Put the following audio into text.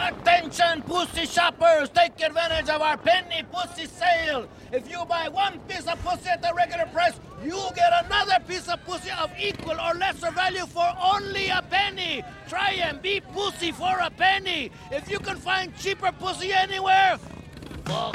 Attention, pussy shoppers! Take advantage of our penny pussy sale! If you buy one piece of pussy at the regular price, you get another piece of pussy of equal or lesser value for only a penny! Try and be pussy for a penny! If you can find cheaper pussy anywhere, fuck